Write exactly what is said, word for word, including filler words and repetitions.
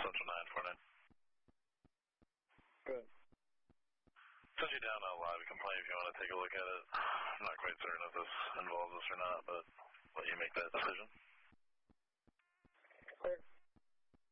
Central nine four nine. Good. Send you down a live complaint if you want to take a look at it. I'm not quite certain if this involves us or not, but